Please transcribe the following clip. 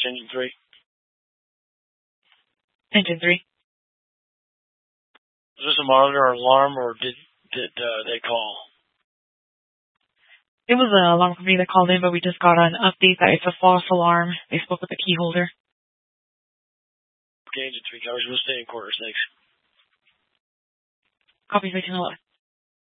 Engine 3. Engine 3. Was this a monitor or alarm, or did they call? It was an alarm company that called in, but we just got an update that it's a false alarm. They spoke with the key holder. Okay, Engine 3 covers. We'll stay in quarters. Thanks. Copy 1511.